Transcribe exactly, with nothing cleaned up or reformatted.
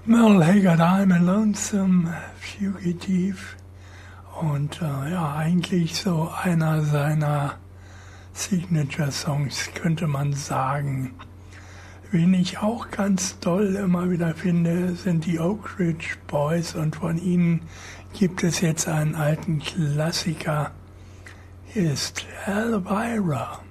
Merle Haggard, I'm a Lonesome Fugitive. Und äh, ja, eigentlich so einer seiner Signature-Songs, könnte man sagen. Wen ich auch ganz toll immer wieder finde, sind die Oak Ridge Boys. Und von ihnen gibt es jetzt einen alten Klassiker. Hier ist Elvira.